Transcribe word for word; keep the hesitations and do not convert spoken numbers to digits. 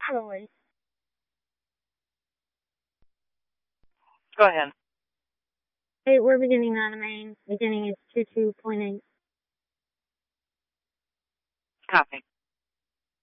Roy. Go ahead. Hey, we're beginning on the main. Beginning is two two point eight. Copy.